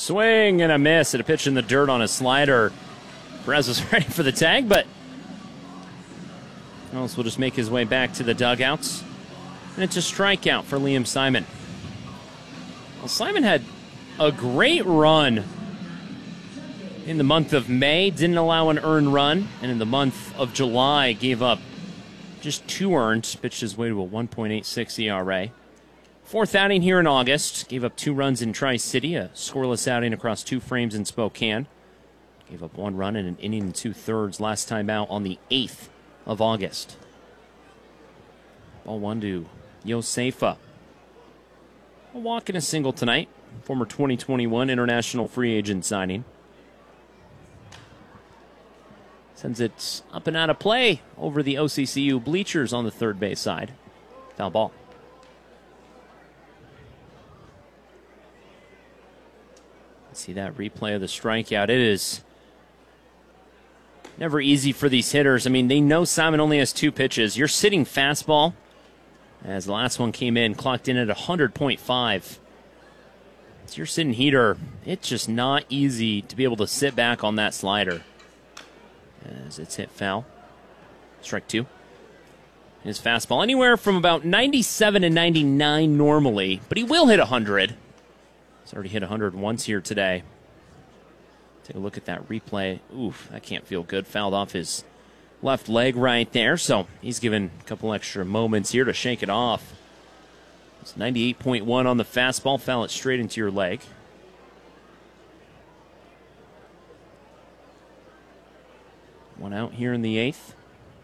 Swing and a miss, and a pitch in the dirt on a slider. Perez was ready for the tag, but Ellis will just make his way back to the dugouts. And it's a strikeout for Liam Simon. Well, Simon had a great run in the month of May, didn't allow an earned run, and in the month of July gave up just 2 earned, pitched his way to a 1.86 ERA. Fourth outing here in August, gave up 2 runs in Tri-City, a scoreless outing across 2 frames in Spokane. Gave up 1 run in an inning and 2/3 last time out on the 8th of August. Ball 1 to Josefa. A walk and a single tonight. Former 2021 international free agent signing. Sends it up and out of play over the OCCU bleachers on the third base side. Foul ball. See that replay of the strikeout. It is never easy for these hitters. I mean, they know Simon only has 2 pitches. You're sitting fastball, as the last one came in, clocked in at 100.5. So you're sitting heater. It's just not easy to be able to sit back on that slider. As it's hit foul. Strike 2. His fastball anywhere from about 97 to 99 normally, but he will hit 100. He's already hit 100 once here today. Take a look at that replay. Oof, that can't feel good. Fouled off his left leg right there, so he's given a couple extra moments here to shake it off. It's 98.1 on the fastball. Foul it straight into your leg. One out here in the 8th.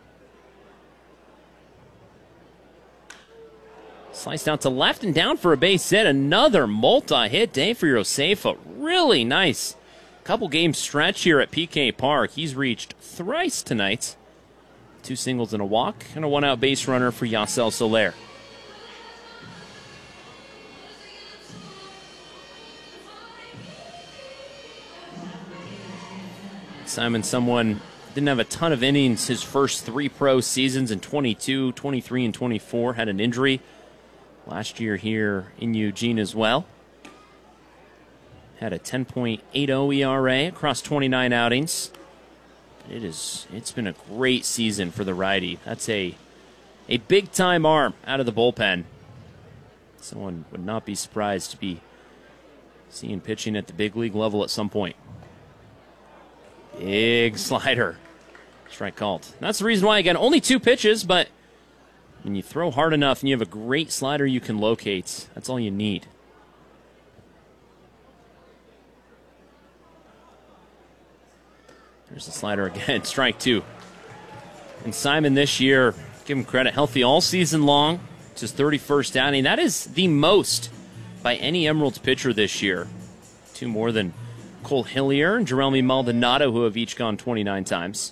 Sliced out to left and down for a base hit. Another multi-hit day for Josefa. Really nice couple game stretch here at PK Park. He's reached thrice tonight. 2 singles and a walk, and a 1-out base runner for Yasel Soler. Simon, someone didn't have a ton of innings his first 3 pro seasons in 22, 23, and 24. Had an injury last year here in Eugene as well. Had a 10.80 ERA across 29 outings. It's been a great season for the righty. That's a big-time arm out of the bullpen. Someone would not be surprised to be seeing pitching at the big league level at some point. Big slider. Strike called. That's the reason why, again, only 2 pitches, but when you throw hard enough and you have a great slider you can locate, that's all you need. There's the slider again. Strike 2. And Simon this year, give him credit, healthy all season long. It's his 31st outing. That is the most by any Emeralds pitcher this year. 2 more than Cole Hillier and Jeremy Maldonado, who have each gone 29 times.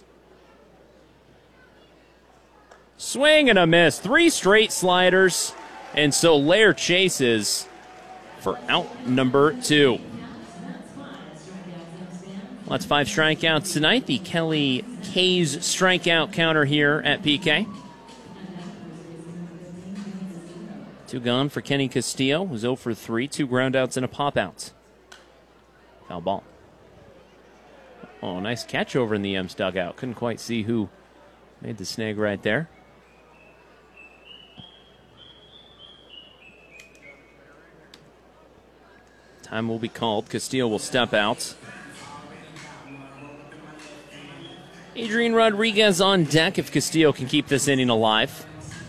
Swing and a miss. 3 straight sliders. And Soler chases for out number 2. Well, that's 5 strikeouts tonight. The Kelly K's strikeout counter here at PK. 2 gone for Kenny Castillo, who's 0 for 3. 2 groundouts and a pop-out. Foul ball. Oh, nice catch over in the M's dugout. Couldn't quite see who made the snag right there. Time will be called. Castillo will step out. Adrian Rodriguez on deck if Castillo can keep this inning alive.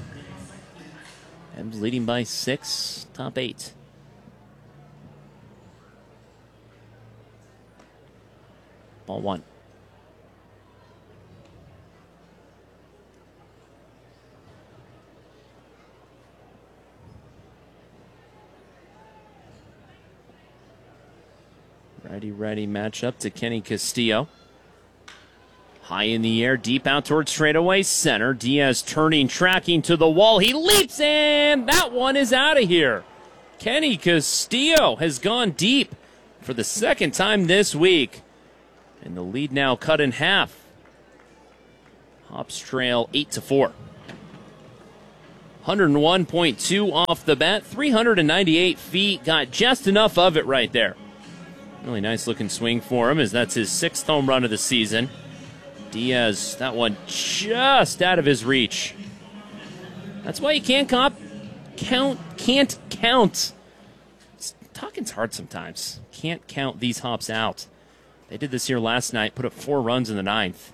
M's leading by 6, top 8. Ball 1. Righty-righty matchup to Kenny Castillo. High in the air, deep out towards straightaway center. Diaz turning, tracking to the wall. He leaps, and that one is out of here. Kenny Castillo has gone deep for the second time this week. And the lead now cut in half. Hops trail 8-4. 101.2 off the bat. 398 feet. Got just enough of it right there. Really nice looking swing for him, as that's his 6th home run of the season. Diaz, that one just out of his reach. That's why you can't count. Talking's hard sometimes. Can't count these hops out. They did this here last night, put up 4 runs in the 9th.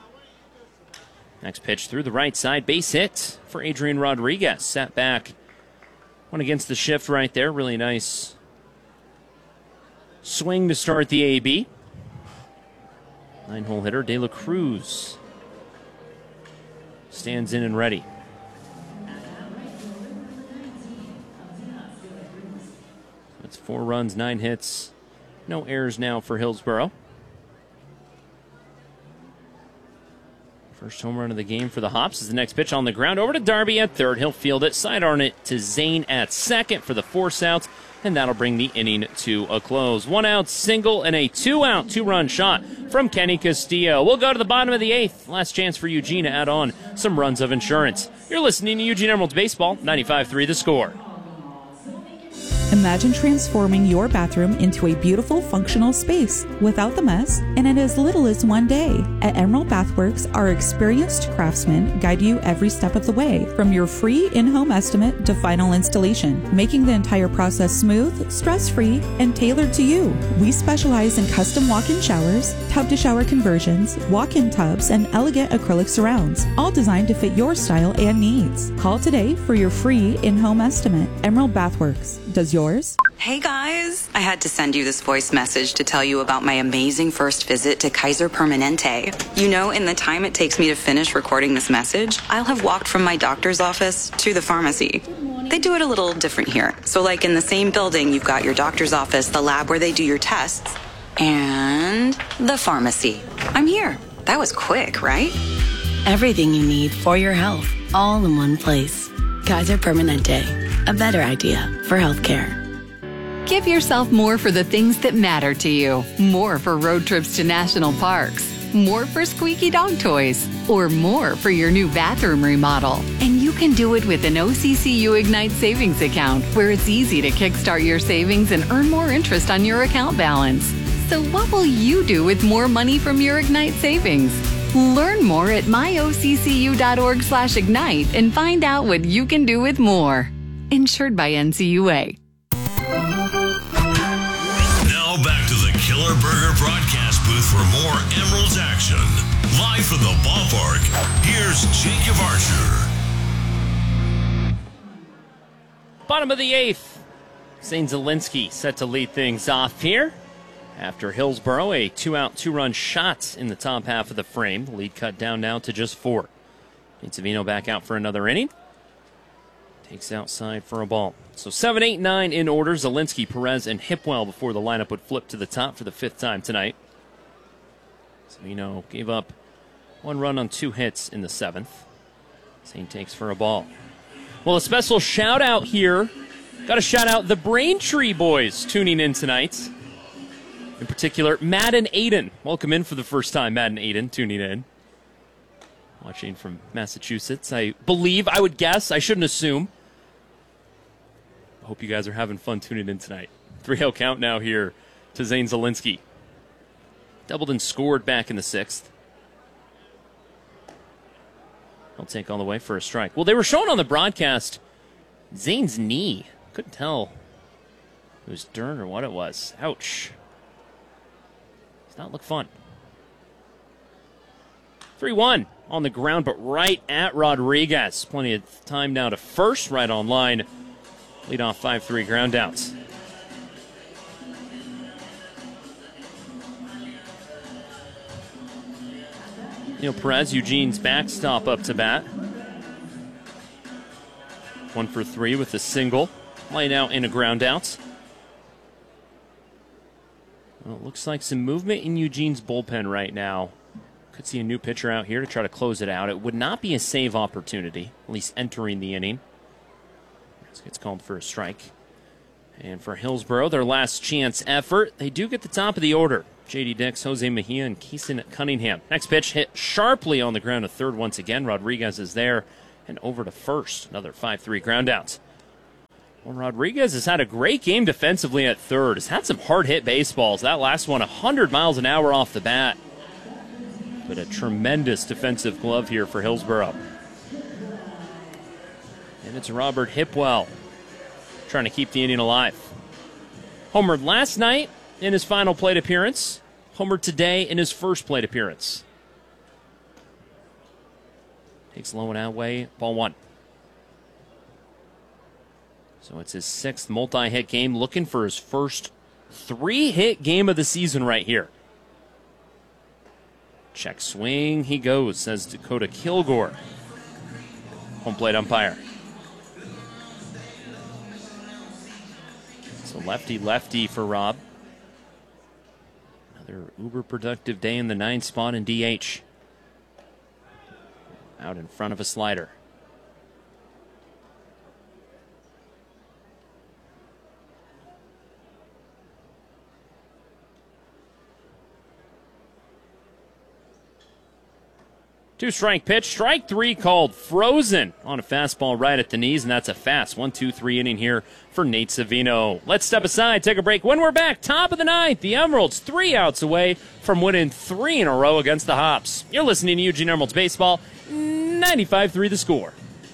Next pitch through the right side, base hit for Adrian Rodriguez. Sat back, went against the shift right there. Really nice swing to start the AB. 9-hole hitter De La Cruz stands in and ready. That's 4 runs, 9 hits, no errors now for Hillsboro. First home run of the game for the Hops is the next pitch on the ground. Over to Darby at third. He'll field it. Sidearm it to Zane at second for the force outs. And that'll bring the inning to a close. 1 out single and a 2-out 2-run shot from Kenny Castillo. We'll go to the bottom of the 8th. Last chance for Eugene to add on some runs of insurance. You're listening to Eugene Emeralds Baseball, 95.3 The Score. Imagine transforming your bathroom into a beautiful, functional space without the mess and in as little as 1 day. At Emerald Bathworks, our experienced craftsmen guide you every step of the way, from your free in-home estimate to final installation, making the entire process smooth, stress-free, and tailored to you. We specialize in custom walk-in showers, tub-to-shower conversions, walk-in tubs, and elegant acrylic surrounds, all designed to fit your style and needs. Call today for your free in-home estimate. Emerald Bathworks. Does yours? Hey guys, I had to send you this voice message to tell you about my amazing first visit to Kaiser Permanente. You know, in the time it takes me to finish recording this message, I'll have walked from my doctor's office to the pharmacy. They do it a little different here. So like in the same building, you've got your doctor's office, the lab where they do your tests, and the pharmacy. I'm here. That was quick, right? Everything you need for your health, all in one place. Kaiser Permanente. A better idea for healthcare. Give yourself more for the things that matter to you. More for road trips to national parks. More for squeaky dog toys. Or more for your new bathroom remodel. And you can do it with an OCCU Ignite savings account, where it's easy to kickstart your savings and earn more interest on your account balance. So what will you do with more money from your Ignite savings? Learn more at myoccu.org/ignite and find out what you can do with more. Insured by NCUA. Now back to the Killer Burger broadcast booth for more Emeralds action. Live from the ballpark, here's Jacob Archer. Bottom of the 8th. Zane Zielinski set to lead things off here. After Hillsboro, a 2-out 2-run shot in the top half of the frame. The lead cut down now to just 4. Savino back out for another inning. Takes outside for a ball. So 7, 8, 9 in order. Zielinski, Perez, and Hipwell before the lineup would flip to the top for the 5th time tonight. Savino gave up 1 run on 2 hits in the 7th. Zane takes for a ball. Well, a special shout out here. Got to shout out the Braintree boys tuning in tonight. In particular, Matt and Aiden. Welcome in for the first time, Matt and Aiden, tuning in. Watching from Massachusetts, I believe, I would guess, I shouldn't assume. I hope you guys are having fun tuning in tonight. 3-0 count now here to Zane Zielinski. Doubled and scored back in the 6th. He'll take all the way for a strike. Well, they were showing on the broadcast Zane's knee. Couldn't tell if it was dirt or what it was. Ouch. Does not look fun. 3-1 on the ground, but right at Rodriguez. Plenty of time now to first, right on line. Lead off 5-3 ground outs. Neil Perez, Eugene's backstop up to bat. 1 for 3 with a single. Line out in a ground out. Well, it looks like some movement in Eugene's bullpen right now. Could see a new pitcher out here to try to close it out. It would not be a save opportunity, at least entering the inning. This gets called for a strike. And for Hillsboro, their last chance effort, they do get the top of the order. J.D. Dix, Jose Mejia, and Keeson Cunningham. Next pitch hit sharply on the ground to third once again. Rodriguez is there and over to first. Another 5-3 ground out. Well, Rodriguez has had a great game defensively at third. Has had some hard-hit baseballs. That last one, 100 miles an hour off the bat. But a tremendous defensive glove here for Hillsborough. And it's Robert Hipwell trying to keep the inning alive. Homered last night in his final plate appearance. Homered today in his first plate appearance. Takes low and outway, ball one. So it's his sixth multi-hit game, looking for his first 3-hit game of the season right here. Check swing, he goes, says Dakota Kilgore, home plate umpire. So lefty-lefty for Rob. Another uber productive day in the 9th spot in DH. Out in front of a slider. Two-strike pitch. Strike three called. Frozen on a fastball right at the knees, and that's a fast 1-2-3 inning here for Nate Savino. Let's step aside, take a break. When we're back, top of the 9th, the Emeralds 3 outs away from winning 3 in a row against the Hops. You're listening to Eugene Emeralds Baseball, 95-3 the score.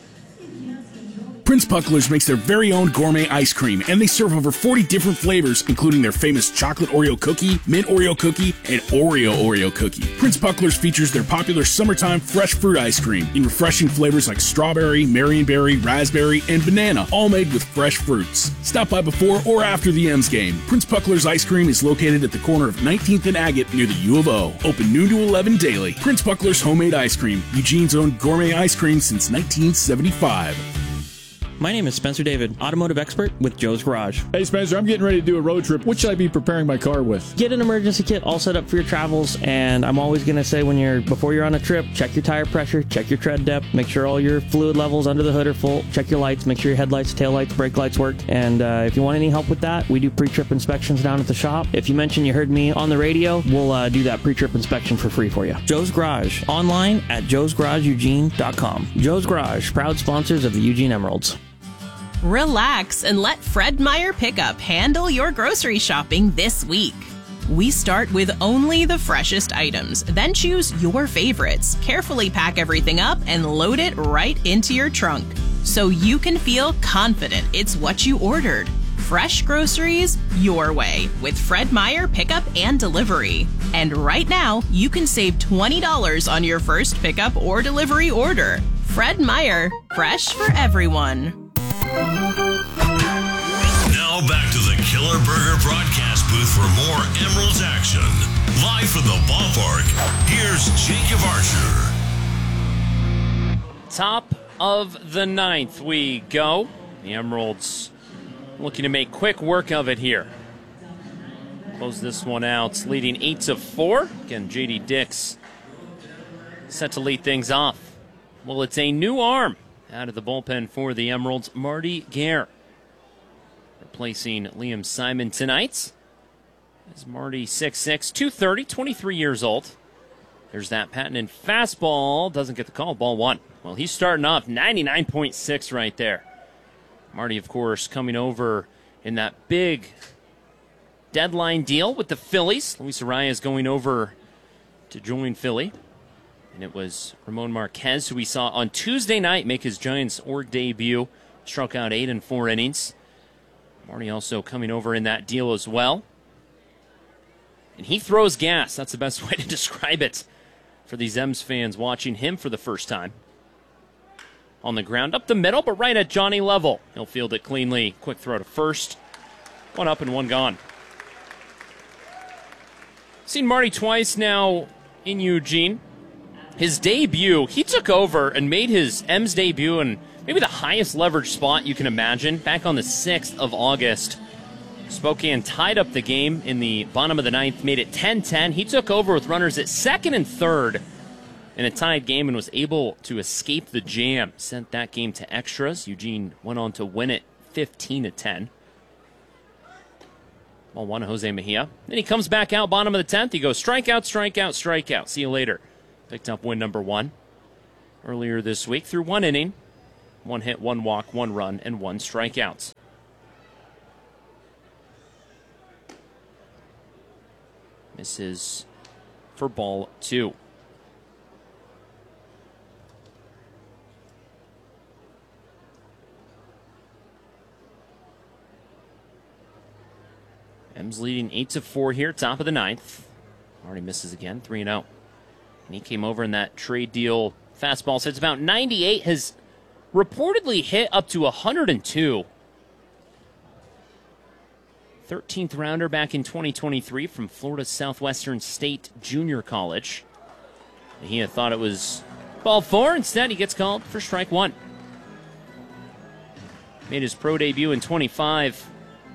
Prince Puckler's makes their very own gourmet ice cream, and they serve over 40 different flavors, including their famous chocolate Oreo cookie, mint Oreo cookie, and Oreo cookie. Prince Puckler's features their popular summertime fresh fruit ice cream in refreshing flavors like strawberry, marionberry, raspberry, and banana, all made with fresh fruits. Stop by before or after the M's game. Prince Puckler's ice cream is located at the corner of 19th and Agate near the U of O. Open noon to 11 daily. Prince Puckler's homemade ice cream, Eugene's own gourmet ice cream since 1975. My name is Spencer David, automotive expert with Joe's Garage. Hey Spencer, I'm getting ready to do a road trip. What should I be preparing my car with? Get an emergency kit all set up for your travels, and I'm always going to say before you're on a trip, check your tire pressure, check your tread depth, make sure all your fluid levels under the hood are full, check your lights, make sure your headlights, taillights, brake lights work, and if you want any help with that, we do pre-trip inspections down at the shop. If you mention you heard me on the radio, we'll do that pre-trip inspection for free for you. Joe's Garage, online at joesgarageeugene.com. Joe's Garage, proud sponsors of the Eugene Emeralds. Relax and let Fred Meyer Pickup handle your grocery shopping this week. We start with only the freshest items, then choose your favorites, carefully pack everything up, and load it right into your trunk so you can feel confident it's what you ordered. Fresh groceries your way with Fred Meyer Pickup and Delivery. And right now, you can save $20 on your first pickup or delivery order. Fred Meyer, fresh for everyone. Now back to the Killer Burger broadcast booth for more Emeralds action. Live from the ballpark, here's Jacob Archer. Top of the 9th we go. The Emeralds looking to make quick work of it here. Close this one out, leading 8-4. Again, J.D. Dix set to lead things off. Well, it's a new arm out of the bullpen for the Emeralds, Marty Gare, replacing Liam Simon tonight. As Marty 6'6", 230, 23 years old. There's that patented fastball. Doesn't get the call. Ball one. Well, he's starting off 99.6 right there. Marty, of course, coming over in that big deadline deal with the Phillies. Luis Arias going over to join Philly. And it was Ramon Marquez, who we saw on Tuesday night make his Giants org debut. Struck out 8 in 4 innings. Marty also coming over in that deal as well. And he throws gas. That's the best way to describe it for these M's fans watching him for the first time. On the ground, up the middle, but right at Johnny level. He'll field it cleanly. Quick throw to first. One up and one gone. Seen Marty twice now in Eugene. His debut, he took over and made his M's debut in maybe the highest leverage spot you can imagine, back on the 6th of August. Spokane tied up the game in the bottom of the 9th, made it 10-10. He took over with runners at 2nd and 3rd in a tied game and was able to escape the jam. Sent that game to extras. Eugene went on to win it 15-10. Ball one, Jose Mejia. Then he comes back out bottom of the 10th. He goes strikeout, strikeout, strikeout. See you later. Picked up win number 1 earlier this week through 1 inning. 1 hit, 1 walk, 1 run, and 1 strikeout. Misses for ball 2. M's leading 8-4 here, top of the 9th. Already misses again, 3-0. And he came over in that trade deal fastball. So it's about 98, has reportedly hit up to 102. 13th rounder back in 2023 from Florida Southwestern State Junior College. He had thought it was ball 4. Instead, he gets called for strike 1. Made his pro debut in 25.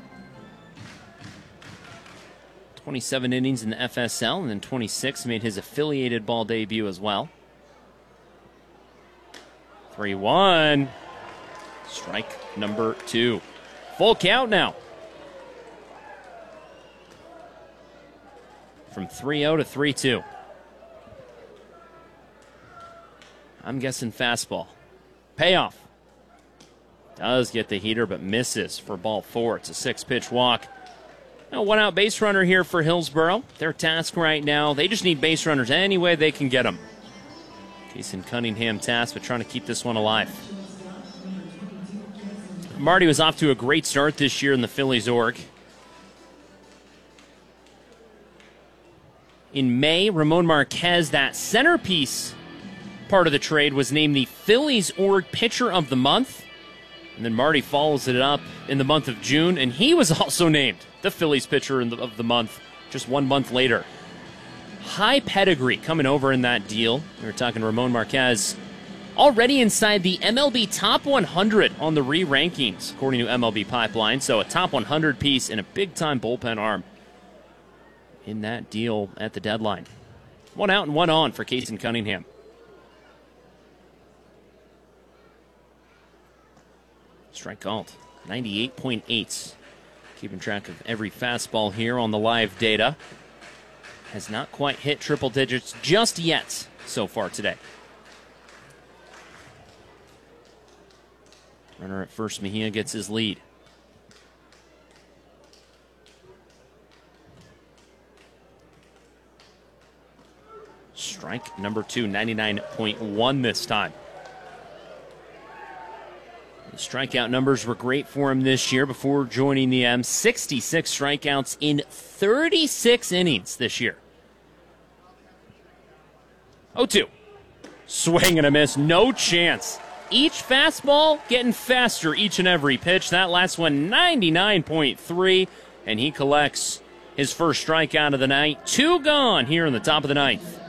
27 innings in the FSL, and then 26 made his affiliated ball debut as well. 3-1. Strike number 2. Full count now. From 3-0 to 3-2. I'm guessing fastball. Payoff. Does get the heater, but misses for ball 4. It's a 6-pitch walk. Now, one out base runner here for Hillsboro. Their task right now, they just need base runners any way they can get them. Jason Cunningham tasked with trying to keep this one alive. Marty was off to a great start this year in the Phillies org. In May, Ramon Marquez, that centerpiece part of the trade, was named the Phillies org Pitcher of the Month. And then Marty follows it up in the month of June, and he was also named the Phillies Pitcher of the Month just 1 month later. High pedigree coming over in that deal. We were talking Ramon Marquez, already inside the MLB Top 100 on the re-rankings, according to MLB Pipeline. So a Top 100 piece and a big-time bullpen arm in that deal at the deadline. 1 out and 1 on for Jason Cunningham. Strike called. 98.8. Keeping track of every fastball here on the live data. Has not quite hit triple digits just yet so far today. Runner at first, Mejia gets his lead. Strike number 2, 99.1 this time. The strikeout numbers were great for him this year before joining the M's. 66 strikeouts in 36 innings this year. 0-2. Swing and a miss. No chance. Each fastball getting faster each and every pitch. That last one, 99.3. And he collects his first strikeout of the night. 2 gone here in the top of the 9th.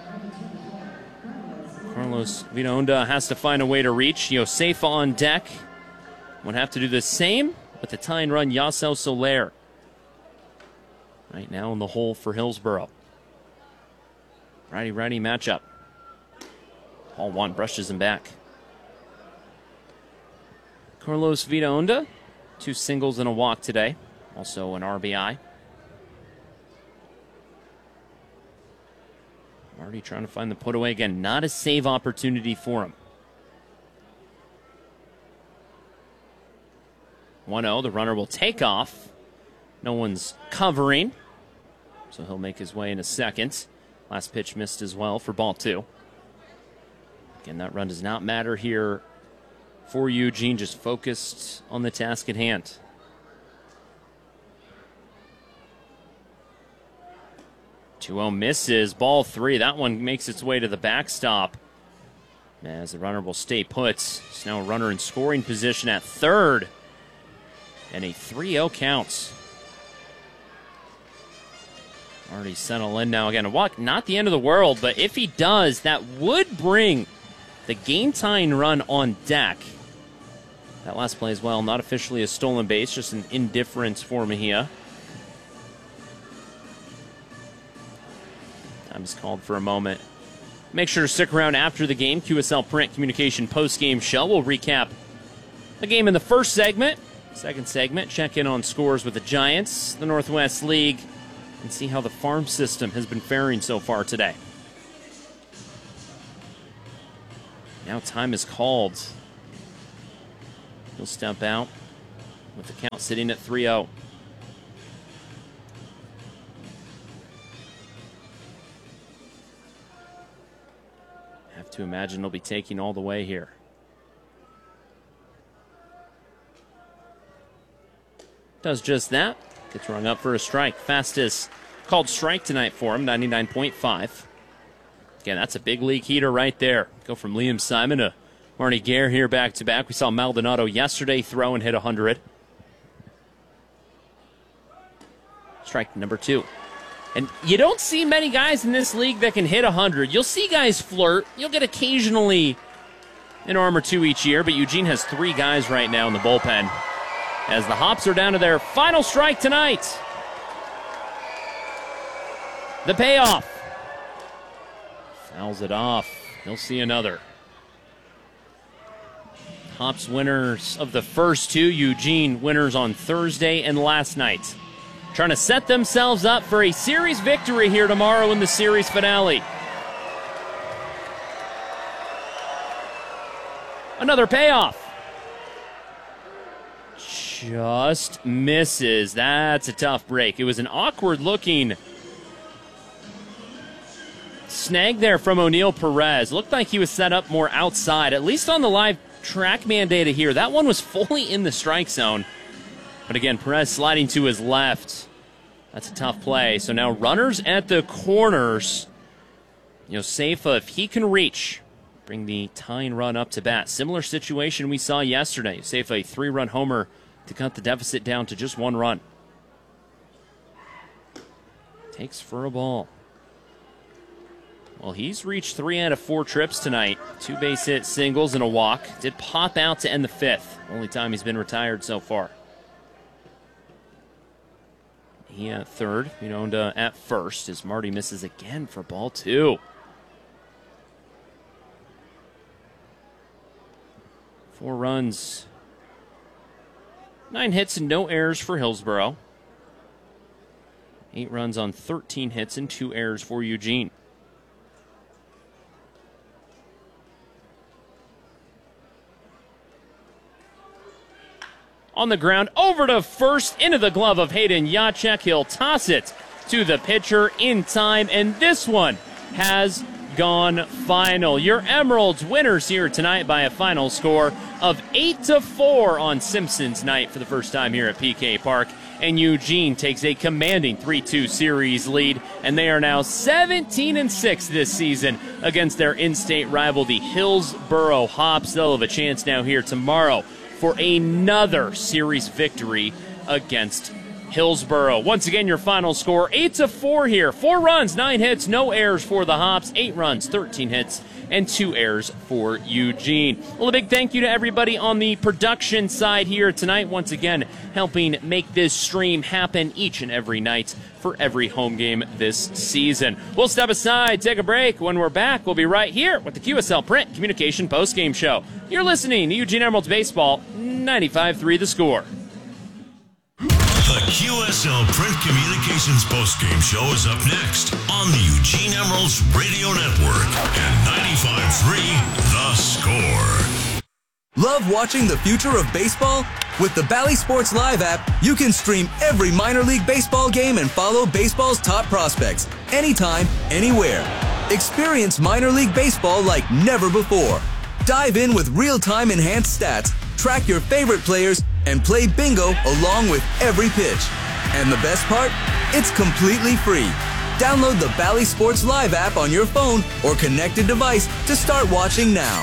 Carlos Vitaonda has to find a way to reach. Josefa on deck. Would have to do the same with the tying run, Yasel Soler. Right now in the hole for Hillsboro. Righty-righty matchup. Ball 1 brushes him back. Carlos Vitaonda, 2 singles and a walk today. Also an RBI. Marty trying to find the put away again. Not a save opportunity for him. 1-0, the runner will take off. No one's covering, so he'll make his way in a second. Last pitch missed as well for ball 2. Again, that run does not matter here for Eugene, just focused on the task at hand. Two-0 misses, ball 3. That one makes its way to the backstop as the runner will stay put. It's now a runner in scoring position at third. And a 3-0 count. Already settle in now. Again, a walk, not the end of the world, but if he does, that would bring the game-tying run on deck. That last play as well, not officially a stolen base, just an indifference for Mejia. Time is called for a moment. Make sure to stick around after the game. QSL Print Communication post-game show. We'll recap the game in the first segment. Second segment, check in on scores with the Giants, the Northwest League, and see how the farm system has been faring so far today. Now time is called. He'll step out with the count sitting at 3-0. to imagine he'll be taking all the way here. Does just that. Gets rung up for a strike. Fastest called strike tonight for him, 99.5. Again, that's a big league heater right there. Go from Liam Simon to Marty Gare here back-to-back. We saw Maldonado yesterday throw and hit 100. Strike number 2. And you don't see many guys in this league that can hit 100. You'll see guys flirt. You'll get occasionally an arm or two each year, but Eugene has 3 guys right now in the bullpen as the Hops are down to their final strike tonight. The payoff. Fouls it off. He'll see another. Hops winners of the first 2. Eugene winners on Thursday and last night. Trying to set themselves up for a series victory here tomorrow in the series finale. Another payoff. Just misses. That's a tough break. It was an awkward-looking snag there from O'Neill Perez. Looked like he was set up more outside, at least on the live TrackMan data here. That one was fully in the strike zone. But again, Perez sliding to his left. That's a tough play. So now runners at the corners. Josefa, if he can reach, bring the tying run up to bat. Similar situation we saw yesterday. Josefa, a 3-run homer to cut the deficit down to just 1 run. Takes for a ball. Well, he's reached 3 out of 4 trips tonight. 2 base hit singles and a walk. Did pop out to end the 5th. Only time he's been retired so far. He at third, at first, as Marty misses again for ball 2. 4 runs, 9 hits and no errors for Hillsboro. 8 runs on 13 hits and 2 errors for Eugene. On the ground, over to first, into the glove of Hayden Jacek. He'll toss it to the pitcher in time, and this one has gone final. Your Emeralds winners here tonight by a final score of 8-4 on Simpsons night for the first time here at PK Park. And Eugene takes a commanding 3-2 series lead, and they are now 17-6 this season against their in-state rival, the Hillsboro Hops. They'll have a chance now here tomorrow for another series victory against Hillsboro. Once again, your final score, 8-4 here. 4 runs, 9 hits, no errors for the Hops. 8 runs, 13 hits, and 2 errors for Eugene. Well, a big thank you to everybody on the production side here tonight. Once again, helping make this stream happen each and every night for every home game this season. We'll step aside, take a break. When we're back, we'll be right here with the QSL Print Communication Postgame Show. You're listening to Eugene Emeralds Baseball, 95.3 The Score. The QSL Print Communications Postgame Show is up next on the Eugene Emeralds Radio Network and 95.3 The Score. Love watching the future of baseball? With the Bally Sports Live app, you can stream every minor league baseball game and follow baseball's top prospects anytime, anywhere. Experience minor league baseball like never before. Dive in with real-time enhanced stats, track your favorite players, and play bingo along with every pitch. And the best part? It's completely free. Download the Bally Sports Live app on your phone or connected device to start watching now.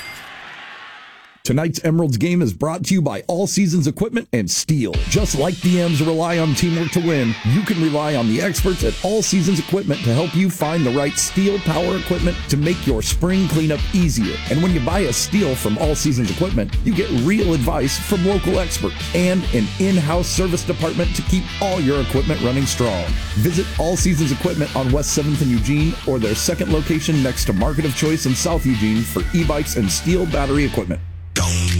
Tonight's Emeralds game is brought to you by All Seasons Equipment and Steel. Just like DMs rely on teamwork to win, you can rely on the experts at All Seasons Equipment to help you find the right steel power equipment to make your spring cleanup easier. And when you buy a steel from All Seasons Equipment, you get real advice from local experts and an in-house service department to keep all your equipment running strong. Visit All Seasons Equipment on West 7th in Eugene or their second location next to Market of Choice in South Eugene for e-bikes and steel battery equipment.